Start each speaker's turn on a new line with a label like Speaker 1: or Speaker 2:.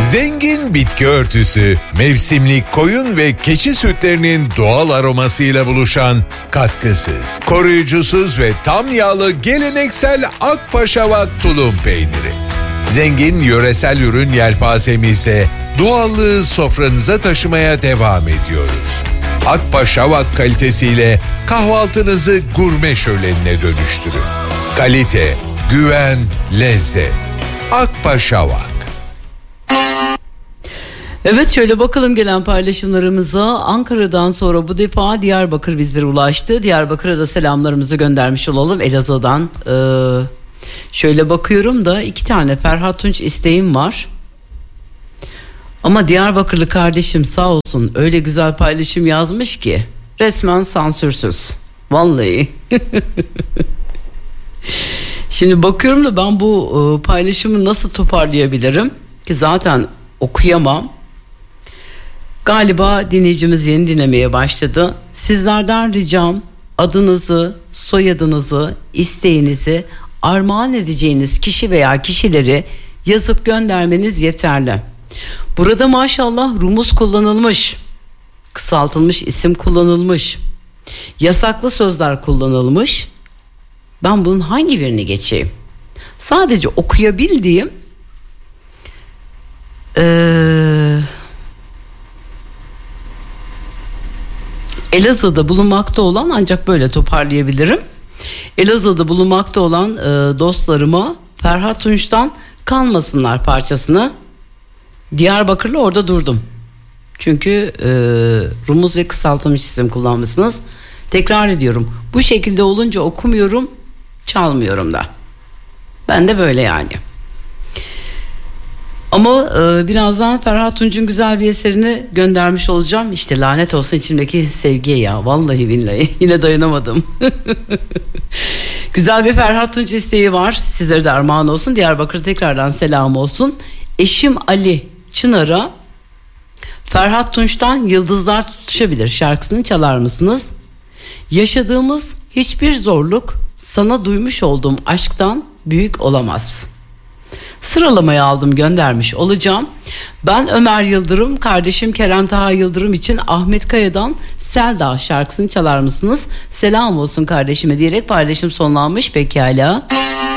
Speaker 1: Zengin bitki örtüsü, mevsimlik koyun ve keçi sütlerinin doğal aromasıyla buluşan katkısız, koruyucusuz ve tam yağlı geleneksel Akpaşavak tulum peyniri. Zengin yöresel ürün yelpazemizde doğallığı sofranıza taşımaya devam ediyoruz. Akpaşavak kalitesiyle kahvaltınızı gurme şölenine dönüştürün. Kalite, güven, lezzet. Akpaşavak.
Speaker 2: Evet, şöyle bakalım gelen paylaşımlarımıza. Ankara'dan sonra bu defa Diyarbakır bizlere ulaştı. Diyarbakır'a da selamlarımızı göndermiş olalım. Elazığ'dan şöyle bakıyorum da 2 tane Ferhat Tunç isteğim var. Ama Diyarbakırlı kardeşim sağ olsun öyle güzel paylaşım yazmış ki resmen sansürsüz. Vallahi. Şimdi bakıyorum da ben bu paylaşımı nasıl toparlayabilirim ki zaten okuyamam. Galiba dinleyicimiz yeni dinlemeye başladı. Sizlerden ricam adınızı, soyadınızı, isteğinizi, armağan edeceğiniz kişi veya kişileri yazıp göndermeniz yeterli. Burada maşallah rumuz kullanılmış, kısaltılmış isim kullanılmış, yasaklı sözler kullanılmış. Ben bunun hangi birini geçeyim? Sadece okuyabildiğim Elazığ'da bulunmakta olan, ancak böyle toparlayabilirim. Elazığ'da bulunmakta olan dostlarıma Ferhat Tunç'tan Kalmasınlar parçasını, Diyarbakır'la orada durdum. Çünkü rumuz ve kısaltılmış isim kullanmışsınız. Tekrar ediyorum, bu şekilde olunca okumuyorum, çalmıyorum da. Ben de böyle yani. Ama birazdan Ferhat Tunç'un güzel bir eserini göndermiş olacağım. İşte lanet olsun içimdeki sevgiye ya. Vallahi billahi yine dayanamadım. Güzel bir Ferhat Tunç isteği var. Sizlere de armağan olsun. Diyarbakır'a tekrardan selam olsun. Eşim Ali Çınar'a Ferhat Tunç'tan Yıldızlar Tutuşabilir şarkısını çalar mısınız? Yaşadığımız hiçbir zorluk sana duymuş olduğum aşktan büyük olamaz. Sıralamaya aldım, göndermiş olacağım. Ben Ömer Yıldırım, kardeşim Kerem Taha Yıldırım için Ahmet Kaya'dan Selda şarkısını çalar mısınız? Selam olsun kardeşime diyerek paylaşım sonlanmış. Pekala.